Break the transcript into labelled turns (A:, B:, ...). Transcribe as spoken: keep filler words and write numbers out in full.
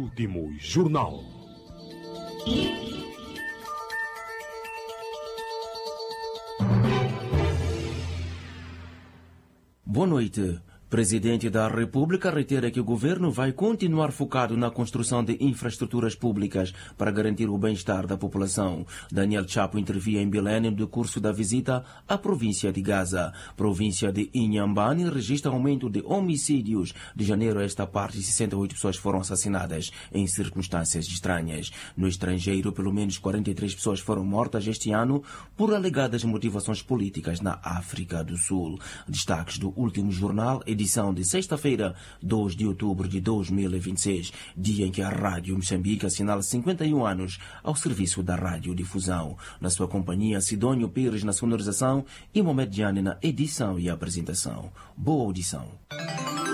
A: Último Jornal.
B: Boa noite. Presidente da República reitera que o governo vai continuar focado na construção de infraestruturas públicas para garantir o bem-estar da população. Daniel Chapo intervia em Belém no decurso da visita à província de Gaza. Província de Inhambane registra aumento de homicídios. De janeiro a esta parte, sessenta e oito pessoas foram assassinadas em circunstâncias estranhas. No estrangeiro, pelo menos quarenta e três pessoas foram mortas este ano por alegadas motivações políticas na África do Sul. Destaques do Último Jornal, edição de sexta-feira, dois de outubro de dois mil e vinte e seis, dia em que a Rádio Moçambique assinala cinquenta e um anos ao serviço da radiodifusão. Na sua companhia, Sidónio Pires na sonorização e Mohamed Diane na edição e apresentação. Boa audição.